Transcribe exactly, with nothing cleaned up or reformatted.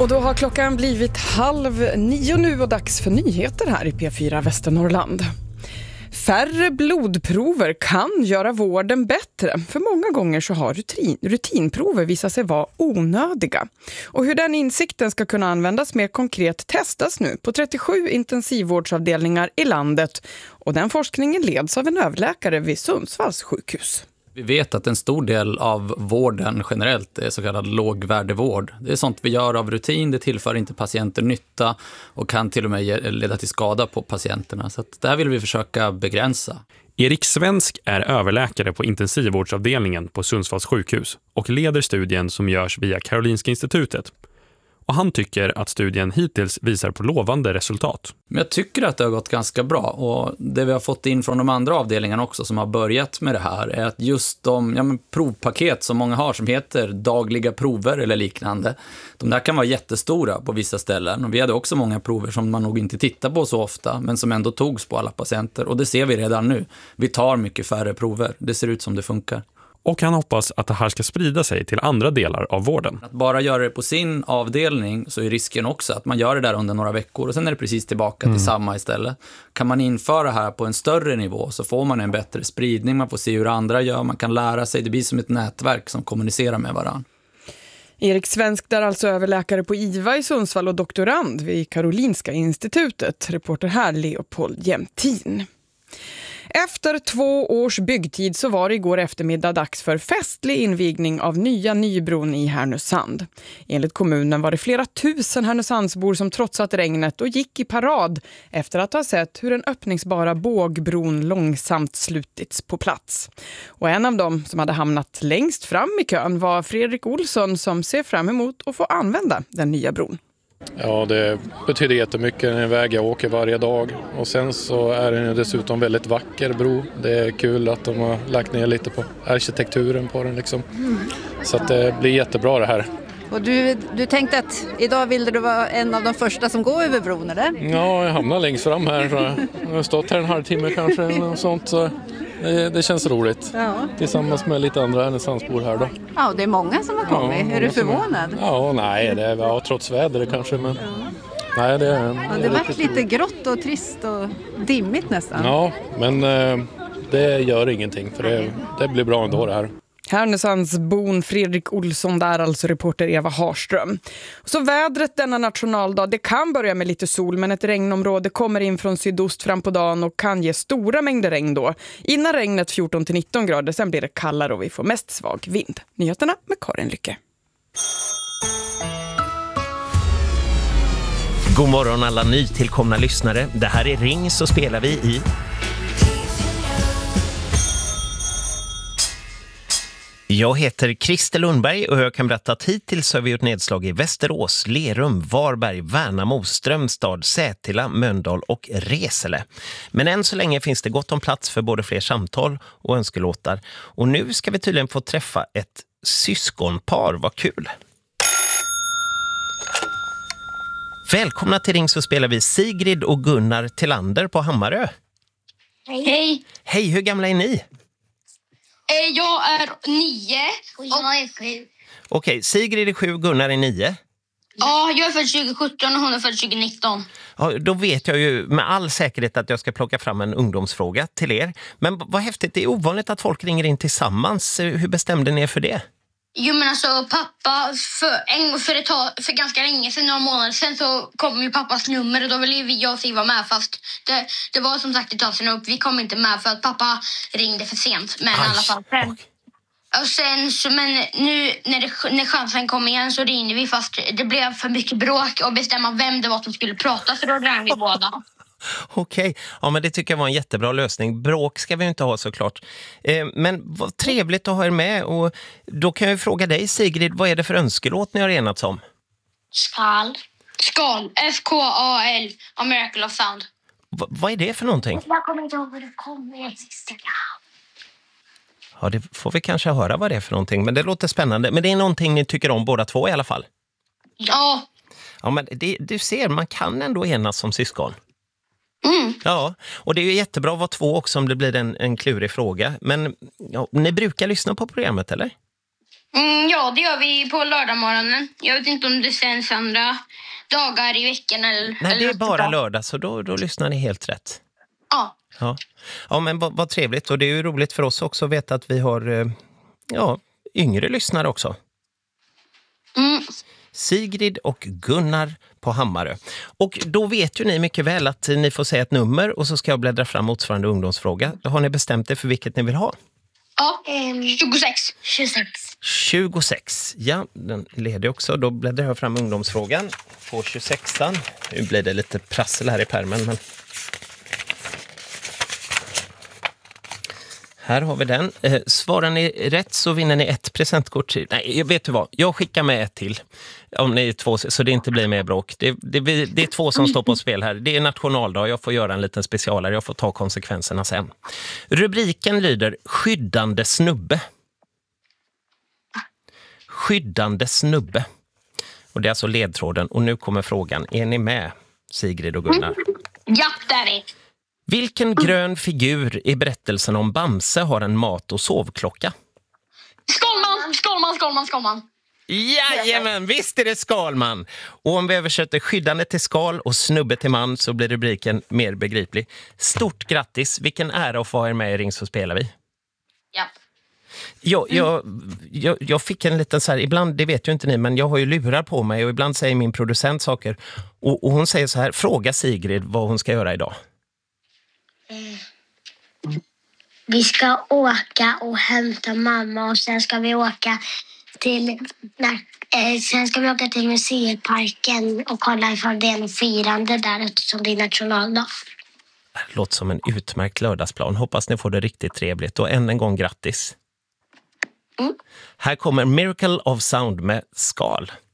Och då har klockan blivit halv nio nu och dags för nyheter här i P fyra Västernorrland. Färre blodprover kan göra vården bättre. För många gånger så har rutin, rutinprover visat sig vara onödiga. Och hur den insikten ska kunna användas mer konkret testas nu på trettiosju intensivvårdsavdelningar i landet. Och den forskningen leds av en överläkare vid Sundsvalls sjukhus. Vi vet att en stor del av vården generellt är så kallad lågvärdevård. Det är sånt vi gör av rutin, det tillför inte patienter nytta och kan till och med leda till skada på patienterna. Så att det här vill vi försöka begränsa. Erik Svensk är överläkare på intensivvårdsavdelningen på Sundsvalls sjukhus och leder studien som görs via Karolinska institutet. Och han tycker att studien hittills visar på lovande resultat. Men jag tycker att det har gått ganska bra. Och det vi har fått in från de andra avdelningarna också som har börjat med det här är att just de ja, men provpaket som många har som heter dagliga prover eller liknande. De där kan vara jättestora på vissa ställen. Och vi hade också många prover som man nog inte tittar på så ofta men som ändå togs på alla patienter. Och det ser vi redan nu. Vi tar mycket färre prover. Det ser ut som det funkar. Och han hoppas att det här ska sprida sig till andra delar av vården. Att bara göra det på sin avdelning så är risken också att man gör det där under några veckor och sen är det precis tillbaka mm. till samma istället. Kan man införa det här på en större nivå så får man en bättre spridning, man får se hur andra gör, man kan lära sig, det blir som ett nätverk som kommunicerar med varandra. Erik Svensk där alltså överläkare på I V A i Sundsvall och doktorand vid Karolinska institutet. Reporter här Leopold Jämtin. Efter två års byggtid så var det igår eftermiddag dags för festlig invigning av nya Nybron i Härnösand. Enligt kommunen var det flera tusen Härnösandsbor som trotsat regnet och gick i parad efter att ha sett hur den öppningsbara bågbron långsamt slutits på plats. Och en av dem som hade hamnat längst fram i kön var Fredrik Olsson som ser fram emot att få använda den nya bron. Ja, det betyder jättemycket. Det är en väg jag åker varje dag. Och sen så är den dessutom väldigt vacker bro. Det är kul att de har lagt ner lite på arkitekturen på den liksom. Mm. Så att det blir jättebra det här. Och du, du tänkte att idag ville du vara en av de första som går över bron, eller? Ja, jag hamnar längst fram här. Så jag har stått här en halvtimme kanske eller något sånt. Så det, det känns roligt. Ja. Tillsammans med lite andra Härnösandsbor här då. Ja, det är många som har kommit. Ja, är du förvånad? Är, ja, nej, det är ja, trots vädret kanske. Men, ja. nej, det, ja, det har varit lite grått och trist och dimmigt nästan. Ja, men eh, det gör ingenting för det, det blir bra ändå det här. Härnösandsbon Fredrik Olsson där, alltså reporter Eva Harström. Så vädret denna nationaldag, det kan börja med lite sol men ett regnområde kommer in från sydost fram på dagen och kan ge stora mängder regn då. Innan regnet fjorton till nitton grader, sen blir det kallare och vi får mest svag vind. Nyheterna med Karin Lycke. God morgon alla nytillkomna lyssnare. Det här är Ring så spelar vi i... Jag heter Christer Lundberg och jag kan berätta att hittills har vi gjort nedslag i Västerås, Lerum, Varberg, Värnamo, Strömstad, Sätila, Mölndal och Resele. Men än så länge finns det gott om plats för både fler samtal och önskelåtar. Och nu ska vi tydligen få träffa ett syskonpar, vad kul! Välkomna till Ring så spelar vi Sigrid och Gunnar Tillander på Hammarö. Hej! Hej! Hej, hur gamla är ni? Jag är nio. Och jag är sju. Okej, Sigrid är sju, Gunnar är nio. Ja, jag är född tjugo sjutton och hon är född tjugo nitton. Ja, då vet jag ju med all säkerhet att jag ska plocka fram en ungdomsfråga till er. Men vad häftigt, det är ovanligt att folk ringer in tillsammans. Hur bestämde ni er för det? Jo men alltså pappa, för, en, för, ett tag, för ganska länge sedan, några månader sedan så kom ju pappas nummer och då ville vi och Siv vara med fast det, det var som sagt ett tag sedan och vi kom inte med för att pappa ringde för sent. Men Aj, i alla fall sen, okay. Och sen så, men nu när, det, när chansen kom igen så ringde vi fast det blev för mycket bråk och bestämma vem det var som skulle prata så då rang vi båda. Okej, ja men det tycker jag var en jättebra lösning. Bråk ska vi inte ha såklart. Eh, men vad trevligt att ha er med och då kan jag fråga dig Sigrid, vad är det för önskelåt ni har enats om? Skal. Skal, S K A L, A Miracle of Sound. V- vad är det för någonting? Jag kommer inte ihåg vad det kommer. Ja, det får vi kanske höra vad det är för någonting, men det låter spännande. Men det är någonting ni tycker om båda två i alla fall? Ja. Ja, men det, du ser, man kan ändå enas som syskon. Mm. Ja, och det är ju jättebra att vara två också om det blir en, en klurig fråga. Men ja, ni brukar lyssna på programmet, eller? Mm, ja, det gör vi på lördagmorgonen. Jag vet inte om det sänds andra dagar i veckan eller... Nej, eller det är bara dag. lördag, så då, då lyssnar ni helt rätt. Ja. Ja, ja men vad, vad trevligt. Och det är ju roligt för oss också att veta att vi har eh, ja, yngre lyssnare också. Mm. Sigrid och Gunnar på Hammarö. Och då vet ju ni mycket väl att ni får säga ett nummer och så ska jag bläddra fram motsvarande ungdomsfråga. Har ni bestämt er för vilket ni vill ha? Ja, um, tjugosex. tjugosex. tjugosex. Ja, den leder också. Då bläddrar jag fram ungdomsfrågan på tjugosexan. Nu blir det lite prassel här i pärmen, men... Här har vi den. Eh, svarar ni rätt så vinner ni ett presentkort till. Nej, vet du vad? Jag skickar med ett till. Om ni är två, så det inte blir mer bråk. Det, det, det är två som står på spel här. Det är nationaldag. Jag får göra en liten specialare. Jag får ta konsekvenserna sen. Rubriken lyder Skyddande snubbe. Skyddande snubbe. Och det är alltså ledtråden. Och nu kommer frågan. Är ni med, Sigrid och Gunnar? Ja, där är. Vilken grön figur i berättelsen om Bamse har en mat- och sovklocka? Skalman, Skalman, Skalman, Skalman. Jajamän, visst är det Skalman. Och om vi översätter skyddande till skal och snubbe till man så blir rubriken mer begriplig. Stort grattis, vilken ära att få er med i Ring så spelar vi. Ja. Jag, jag, jag, jag fick en liten så här, ibland, det vet ju inte ni, men jag har ju lurar på mig och ibland säger min producent saker. Och, och hon säger så här, fråga Sigrid vad hon ska göra idag. Vi ska åka och hämta mamma och sen ska vi åka till när, eh, sen ska vi åka till museiparken och kolla ifall det är en firande där eftersom det är nationaldag. Det låter som en utmärkt lördagsplan. Hoppas ni får det riktigt trevligt och än en gång grattis. Mm. Här kommer Miracle of Sound med Skal.